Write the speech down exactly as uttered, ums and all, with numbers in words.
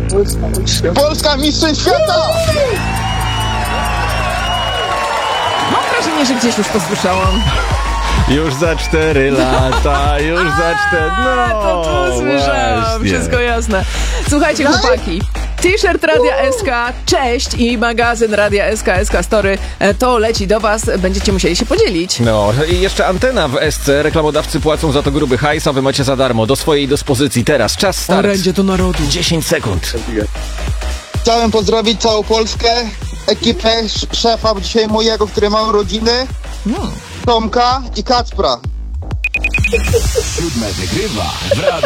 Polska mistrzem świata! Mam wrażenie, że gdzieś już to słyszałam. Już za cztery lata, już za cztery... No, to tu słyszałam, właśnie. wszystko jasne. Słuchajcie, chłopaki, t-shirt Radia S K, cześć, i magazyn Radia S K, S K Story, to leci do was, będziecie musieli się podzielić. No, i jeszcze antena w S C, reklamodawcy płacą za to gruby hajs, a wy macie za darmo, do swojej dyspozycji teraz, czas start. Orędzie do narodu. dziesięć sekund. Chciałem pozdrowić całą Polskę, ekipę, sz- szefa dzisiaj mojego, który ma urodziny, Tomka i Kacpra. Siódme wygrywa w Radiu